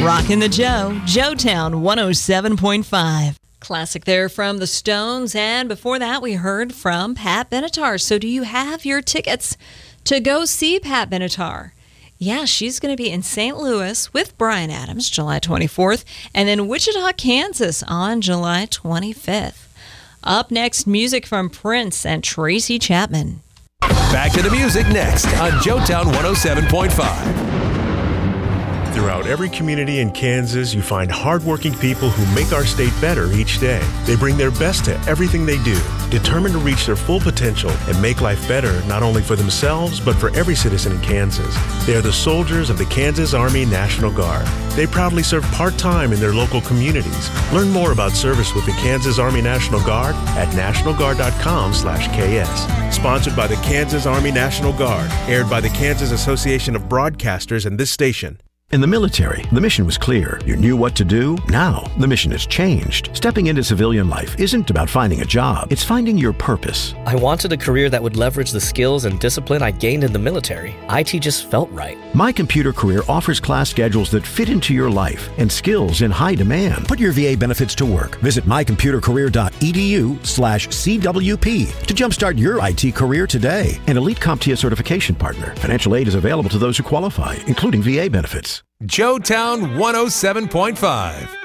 Rockin' the Joe, Joetown 107.5. Classic there from the Stones, and before that we heard from Pat Benatar. So do you have your tickets to go see Pat Benatar? Yeah, she's going to be in St. Louis with Bryan Adams July 24th, and then Wichita, Kansas on July 25th. Up next, music from Prince and Tracy Chapman. Back to the music next on Joetown 107.5. Throughout every community in Kansas, you find hardworking people who make our state better each day. They bring their best to everything they do, determined to reach their full potential and make life better not only for themselves, but for every citizen in Kansas. They are the soldiers of the Kansas Army National Guard. They proudly serve part-time in their local communities. Learn more about service with the Kansas Army National Guard at nationalguard.com/KS. Sponsored by the Kansas Army National Guard. Aired by the Kansas Association of Broadcasters and this station. In the military, the mission was clear. You knew what to do. Now, the mission has changed. Stepping into civilian life isn't about finding a job. It's finding your purpose. I wanted a career that would leverage the skills and discipline I gained in the military. IT just felt right. My Computer Career offers class schedules that fit into your life and skills in high demand. Put your VA benefits to work. Visit mycomputercareer.edu/CWP to jumpstart your IT career today. An elite CompTIA certification partner. Financial aid is available to those who qualify, including VA benefits. Joetown 107.5.